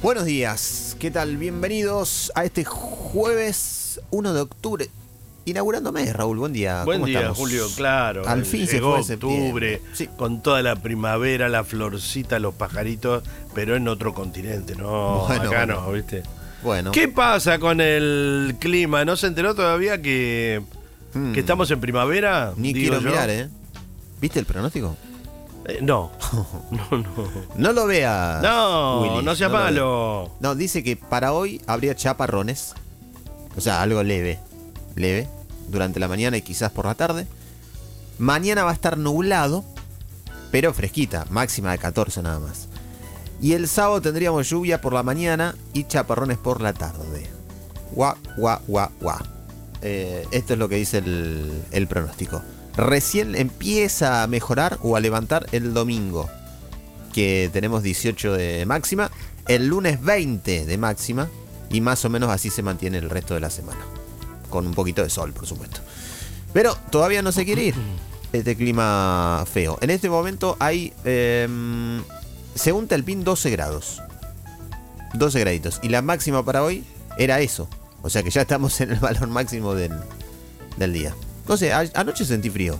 Buenos días, ¿qué tal? Bienvenidos a este jueves 1 de octubre. Inaugurando mes, Raúl, buen día. Buen ¿Cómo día, estamos? Julio, claro. Al fin se llegó fue septiembre. octubre, Sí. con toda la primavera, la florcita, los pajaritos, pero en otro continente, ¿no? Bueno, acá bueno. no, ¿viste? Bueno. ¿Qué pasa con el clima? ¿No se enteró todavía que estamos en primavera? Ni Digo quiero yo. mirar, ¿eh? ¿Viste el pronóstico? No. No lo veas. No, Willy, no seas lo malo. veas. No, dice que para hoy habría chaparrones. O sea, algo leve. Leve. Durante la mañana y quizás por la tarde. Mañana va a estar nublado, pero fresquita. Máxima de 14 nada más. Y el sábado tendríamos lluvia por la mañana y chaparrones por la tarde. Guau, guau, guau, guau. Esto es lo que dice el pronóstico. Recién empieza a mejorar o a levantar el domingo, que tenemos 18 de máxima. El lunes 20 de máxima. Y más o menos así se mantiene el resto de la semana. Con un poquito de sol, por supuesto. Pero todavía no se quiere ir este clima feo. En este momento hay, según Telpin, 12 grados. 12 graditos. Y la máxima para hoy era eso. O sea que ya estamos en el valor máximo del día. No sé, anoche sentí frío.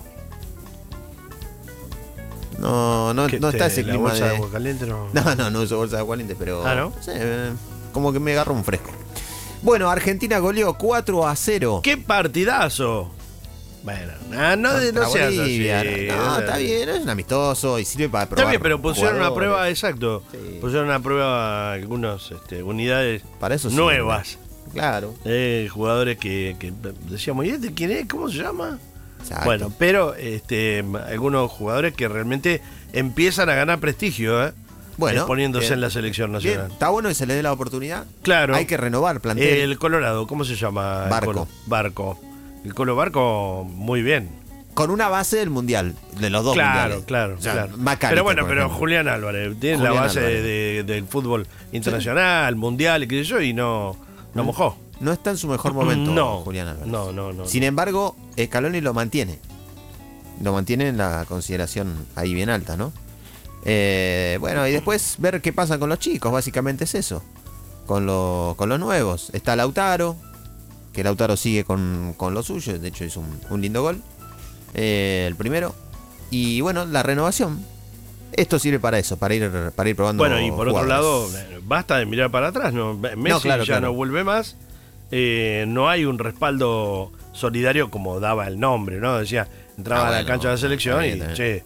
No está ese ¿La clima bolsa de de... agua caliente no? No uso bolsa de agua caliente, pero... ¿Ah, no? Sí, como que me agarro un fresco. Bueno, Argentina goleó 4-0. ¡Qué partidazo! Bueno, no Contra seas Bolivia. así. No, está bien, es un amistoso y sirve para probar. Está bien, pero pusieron una jugadores. prueba, exacto. Sí. Pusieron una prueba algunas unidades Para eso nuevas. Claro. Jugadores que decíamos, ¿y este quién es? ¿Cómo se llama? Exacto. Bueno, pero algunos jugadores que realmente empiezan a ganar prestigio, Bueno, poniéndose bien. en la selección Bien, nacional. está bueno que se le dé la oportunidad. Claro. Hay que renovar plantel. El Colorado, ¿cómo se llama? Barco. El Barco. El Colo Barco, muy bien. Con una base del mundial, de los dos mundiales. Claro, O sea, claro. McAllister, Pero bueno, por pero ejemplo. Julián Álvarez tiene Julián la base Álvarez. del fútbol internacional, mundial y qué sé yo, y no mojó. No está en su mejor momento, No, Julián Álvarez. no. Sin embargo, Scaloni lo mantiene. Lo mantiene en la consideración ahí bien alta, ¿no? Bueno, y después ver qué pasa con los chicos, básicamente es eso. Con los nuevos. Está Lautaro, que Lautaro sigue con lo suyo, de hecho hizo un lindo gol. El primero. Y bueno, la renovación. Esto sirve para eso, para ir probando. Bueno, y por otro lado, jugadores. basta de mirar para atrás, ¿no? Messi claro, ya claro. no vuelve más. No hay un respaldo solidario como daba el nombre, ¿no? Decía, entraba a la bueno, cancha de la selección está bien, y, che,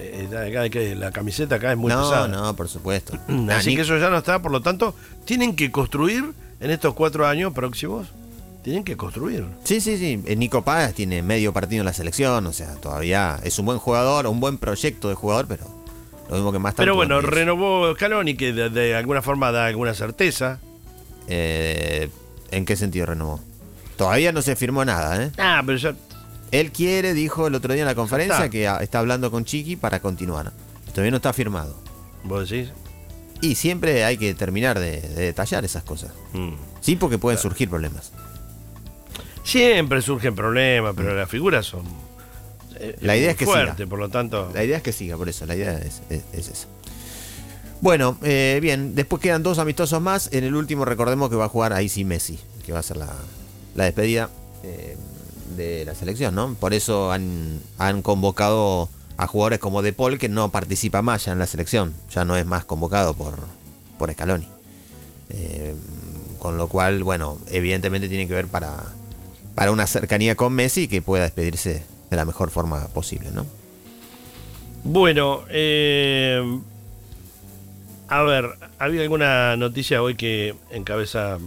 la camiseta acá es muy pesada. No, por supuesto. Así que eso ya no está, por lo tanto, tienen que construir en estos 4 años próximos, tienen que construir. Sí. Nico Paz tiene medio partido en la selección, o sea, todavía es un buen jugador, un buen proyecto de jugador, pero lo mismo que más Pero bueno, tanto. renovó Scaloni, que de alguna forma da alguna certeza. ¿En qué sentido renovó? Todavía no se firmó nada, ¿eh? Pero ya. Él dijo el otro día en la conferencia Está. que está hablando con Chiqui para continuar. Todavía no está firmado. ¿Vos decís? Y siempre hay que terminar de detallar esas cosas. Sí, porque pueden surgir problemas. Siempre surgen problemas, pero las figuras son. La idea es que fuerte, siga. por lo tanto. La idea es que siga, por eso, la idea es esa. Bueno, bien, después quedan 2 amistosos más. En el último recordemos que va a jugar ahí sí Messi, que va a ser la despedida de la selección, ¿no? Por eso han convocado a jugadores como De Paul, que no participa más ya en la selección, ya no es más convocado por Scaloni. Con lo cual, bueno, evidentemente tiene que ver para una cercanía con Messi que pueda despedirse de la mejor forma posible, ¿no? Bueno, a ver, había alguna noticia hoy que encabeza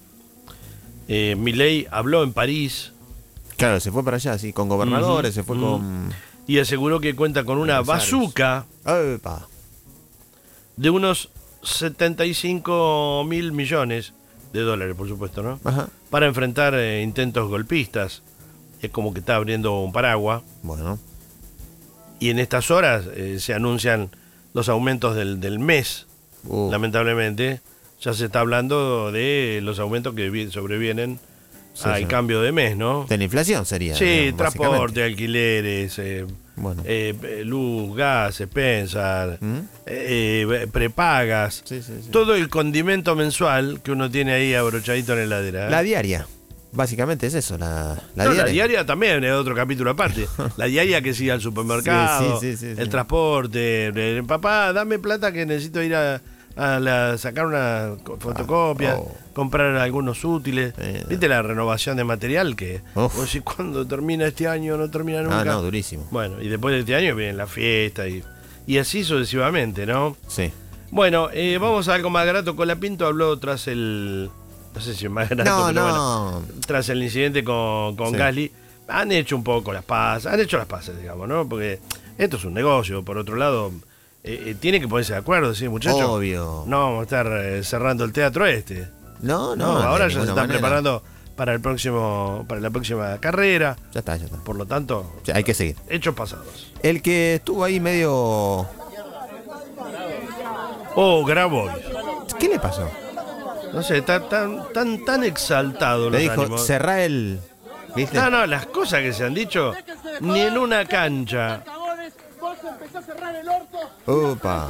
Milei habló en París. Claro, se fue para allá, sí, con gobernadores, se fue con... Y aseguró que cuenta con una bazooka ¡Epa! de unos 75.000 millones de dólares, por supuesto, ¿no? Ajá. Para enfrentar intentos golpistas. Es como que está abriendo un paraguas. Bueno, Y en estas horas se anuncian los aumentos del mes. Lamentablemente, ya se está hablando de los aumentos que sobrevienen al cambio de mes, ¿no? de la inflación sería. Sí, digamos, transporte, básicamente. alquileres, Bueno. Luz, gas, expensas, ¿Mm? prepagas, Sí. todo el condimento mensual que uno tiene ahí abrochadito en la heladera. La diaria. Básicamente es eso, la No, diaria. la diaria también es otro capítulo aparte. La diaria que sigue al supermercado, Sí. el transporte. Papá, dame plata que necesito ir a sacar una fotocopia, comprar algunos útiles. ¿Viste la renovación de material? Que vos decís, ¿cuándo termina este año? No termina nunca. No, durísimo. Bueno, y después de este año viene la fiesta y así sucesivamente, ¿no? Sí. Bueno, vamos a algo más grato. Colapinto habló tras el... No sé si es más grato, pero bueno, tras el incidente con Gasly. Han hecho un poco las paces, digamos, ¿no? Porque esto es un negocio. Por otro lado, tiene que ponerse de acuerdo, ¿sí, muchachos? Obvio. No vamos a estar cerrando el teatro este. No, ahora de ya se ninguna están manera. preparando para la próxima carrera. Ya está. Por lo tanto, Ya, hay que seguir. hechos pasados. El que estuvo ahí medio... Grabois. ¿Qué le pasó? No sé, está tan exaltado Le los dijo, ánimos. cerrá el... ¿Viste? No, las cosas que se han dicho, ni en una cancha. Vos empezás a cerrar el orto. Upa.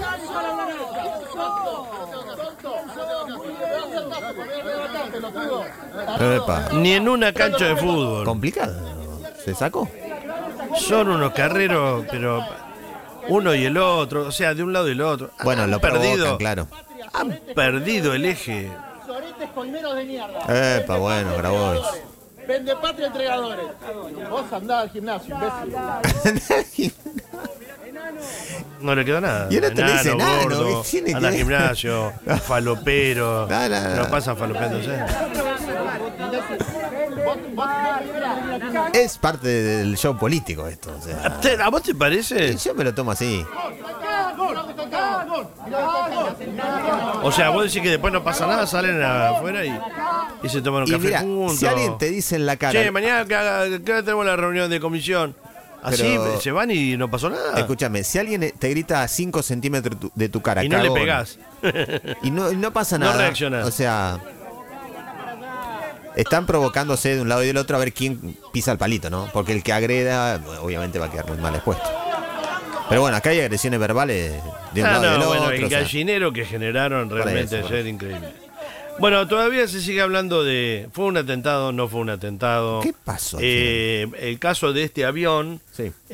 Epa. Ni en una cancha de fútbol. Complicado. ¿Se sacó? Son unos carreros, pero uno y el otro, o sea, de un lado y el otro. Bueno, Han lo perdido, provocan, claro. han perdido el eje. Soretes colmeros de mierda. Epa, bueno, Grabois. Vende patria entregadores. Vos andás al gimnasio, imbécil. No le quedó nada. Y ahora te le dice enano, gordo, ¿qué tiene que anda al ver? gimnasio, falopero. No. No pasa falopéndose. Es parte del show político esto. O sea, ¿A vos te parece? yo me lo tomo así. O sea, vos decís que después no pasa nada, salen afuera y se toman un Y café mira, juntos. si alguien te dice en la cara... Che, mañana que hora tenemos la reunión de comisión. Así Pero- se van y no pasó nada. Escúchame, si alguien te grita a 5 centímetros de tu cara, y no le cagón, pegás. y no pasa No nada. reaccionás. O sea, están provocándose de un lado y del otro a ver quién pisa el palito, ¿no? Porque el que agreda, obviamente va a quedar muy mal expuesto. Pero bueno, acá hay agresiones verbales de un lado y del bueno, otro. el o sea, gallinero que generaron realmente eso, por ayer, increíble. Bueno, todavía se sigue hablando de ¿fue un atentado? ¿No fue un atentado? ¿Qué pasó? El caso de este avión Sí.